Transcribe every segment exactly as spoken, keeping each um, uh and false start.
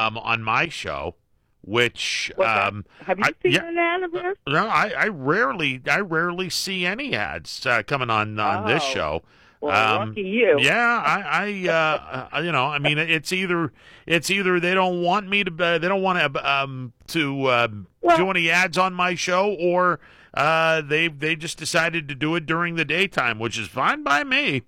um, on my show, which What's that? um, Have you I, seen yeah, an ad of this? no, I, I rarely I rarely see any ads uh, coming on on this Oh, show. well, Um, lucky you. yeah, I, I uh, you know, I mean, it's either it's either they don't want me to, uh, they don't want to um, to uh, Well, do any ads on my show, or uh, they they just decided to do it during the daytime, which is fine by me.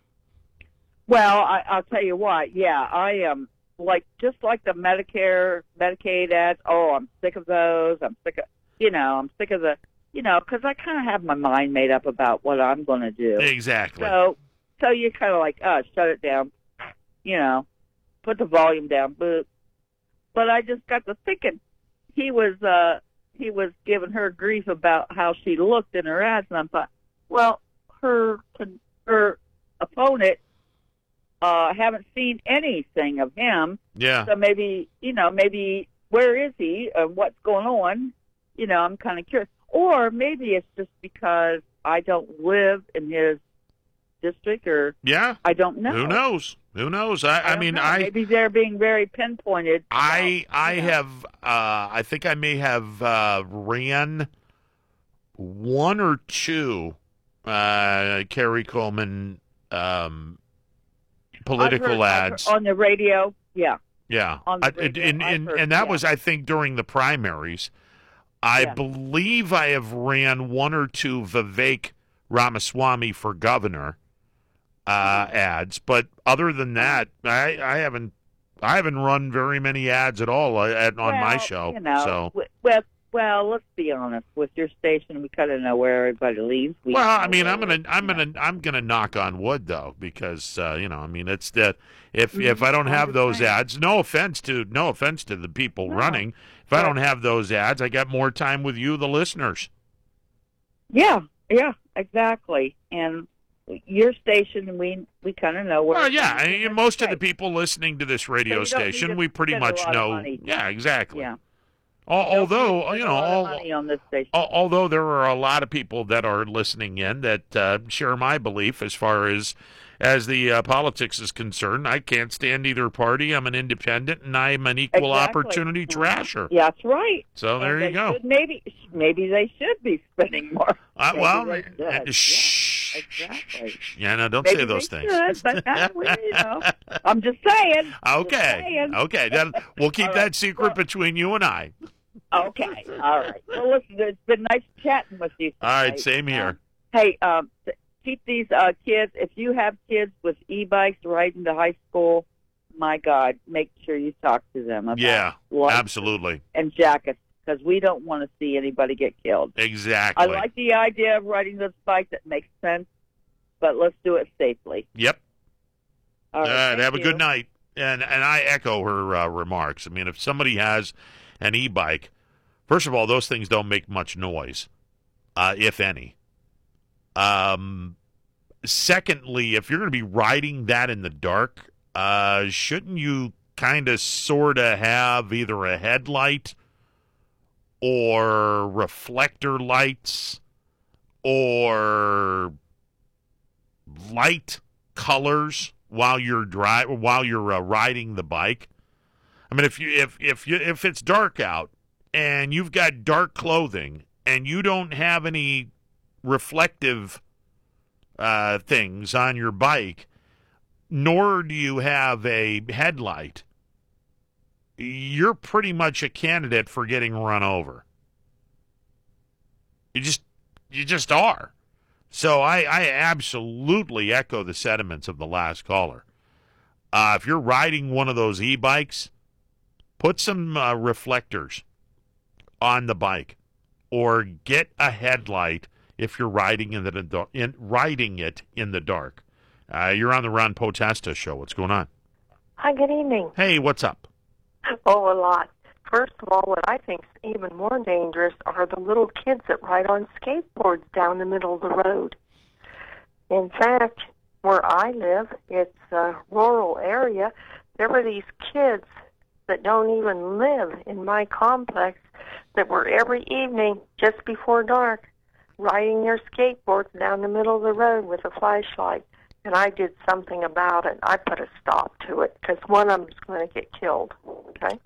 well, I, I'll tell you what. Yeah, I am like just like the Medicare, Medicaid ads. Oh, I'm sick of those. I'm sick of, you know, I'm sick of the, you know, because I kind of have my mind made up about what I'm going to do. Exactly. So, so you're kind of like, oh, shut it down. You know, put the volume down. But, but I just got to thinking, he was, uh, he was giving her grief about how she looked in her ads, and I thought, well, her, her opponent. Uh, haven't seen anything of him. Yeah. So maybe, you know, maybe where is he? Uh, what's going on? You know, I'm kind of curious. Or maybe it's just because I don't live in his district, or Yeah. I don't know. Who knows? Who knows? I, I, I, don't mean, know. I maybe they're being very pinpointed. I about, I you know. have uh, I think I may have uh, ran one or two uh, Kerry Coleman um, political I've heard- ads. I've heard on the radio. Yeah, Yeah, on the I, radio, and, I've and, heard, and that yeah. was, I think, during the primaries. I Yeah. believe I have ran one or two Vivek Ramaswamy for governor uh, ads, but other than that, I, I haven't I haven't run very many ads at all uh, at, on my Well, show. You know, so. w- well, well, let's be honest. With your station, we kind of know where everybody leaves. We Well, know I mean, where I'm gonna, we- I'm you know. gonna, I'm gonna knock on wood though, because uh, you know, I mean, it's that if Mhm, if I don't have those understand. ads, no offense to, no offense to the people No, running, if I but- don't have those ads, I got more time with you, the listeners. Yeah, yeah, exactly. And your station, we we kind of know where. Well, yeah, I everything mean, is. most of the Okay. people listening to this radio So you don't need station, to we pretty spend a much lot of know. money. Yeah, exactly. Yeah. Al- Don't although spend you a know, lot of all, money on this station. al- although there are a lot of people that are listening in that uh, share my belief as far as as the uh, politics is concerned. I can't stand either party. I'm an independent, and I'm an equal Exactly. opportunity trasher. Yeah, that's right. So And there they you go. should- maybe maybe they should be spending more. Uh, Maybe well, they uh, should. shh, Yeah, exactly. yeah, no, don't Maybe say those they things. should, but that, well, you know, I'm just saying. Just Okay, saying. okay, then we'll keep All that right. secret Well- between you and I. Okay, all right. Well, listen, it's been nice chatting with you. All right, tonight. same here. Um, hey, um, th- keep these uh, kids. If you have kids with e-bikes riding to high school, my God, make sure you talk to them about Yeah, lights absolutely, and jackets, because we don't want to see anybody get killed. exactly. I like the idea of riding this bike. That makes sense, but let's do it safely. Yep. All All right, right, thank have a you. good night. And and I echo her uh, remarks. I mean, if somebody has an e-bike, first of all, those things don't make much noise, uh, if any. Um, secondly, if you're going to be riding that in the dark, uh, shouldn't you kind of sort of have either a headlight or reflector lights or light colors while you're dri- while you're uh, riding the bike? I mean, if you if if you if it's dark out and you've got dark clothing and you don't have any reflective uh, things on your bike, nor do you have a headlight, you're pretty much a candidate for getting run over. You just you just are. So I, I absolutely echo the sentiments of the last caller. Uh, if you're riding one of those e-bikes, put some uh, reflectors on the bike, or get a headlight if you're riding in the in riding it in the dark. Uh, you're on the Ron Potesta show. What's going on? Hi, good evening. Hey, what's up? Oh, a lot. First of all, what I think is even more dangerous are the little kids that ride on skateboards down the middle of the road. In fact, where I live, it's a rural area, there were these kids that don't even live in my complex that were every evening, just before dark, riding their skateboards down the middle of the road with a flashlight. And I did something about it. I put a stop to it because one of them is going to get killed. Okay?